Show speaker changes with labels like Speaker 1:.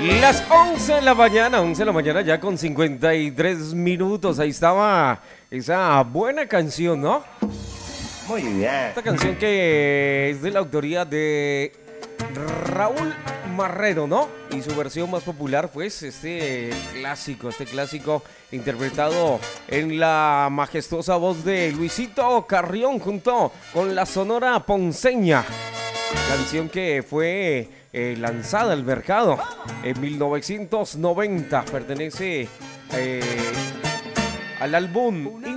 Speaker 1: Las 11 de la mañana, 11 de la mañana ya con 53 minutos. Ahí estaba esa buena canción, ¿no?
Speaker 2: Muy bien.
Speaker 1: Esta canción que es de la autoría de Raúl Marrero, ¿no? Y su versión más popular, pues, este clásico interpretado en la majestuosa voz de Luisito Carrión junto con la Sonora Ponceña. Canción que fue lanzada al mercado en 1990. Pertenece al álbum